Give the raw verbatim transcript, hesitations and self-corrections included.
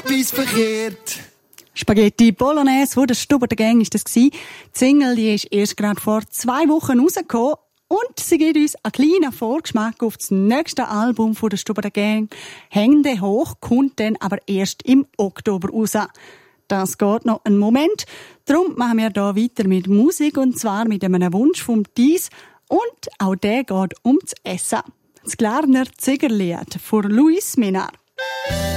etwas verkehrt. Spaghetti Bolognese von der Stubber der Gang war das. Die Single die ist erst gerade vor zwei Wochen rausgekommen und sie gibt uns einen kleinen Vorgeschmack auf das nächste Album von der Stubber der Gang. Hände hoch kommt dann aber erst im Oktober raus. Das geht noch einen Moment. Darum machen wir hier weiter mit Musik und zwar mit einem Wunsch vom Dies und auch der geht um das Essen. Das Glarner Ziegerlied von Luis Menar.